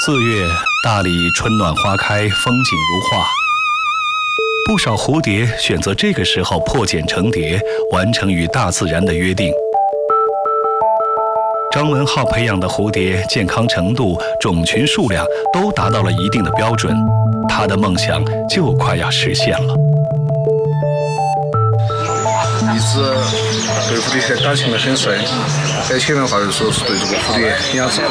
4月，大理春暖花开，风景如画。不少蝴蝶选择这个时候破茧成蝶，完成与大自然的约定。张文浩培养的蝴蝶健康程度、种群数量都达到了一定的标准，他的梦想就快要实现了。 一直对蝴蝶感情得很深，而且的话就说是对这个蝴蝶养殖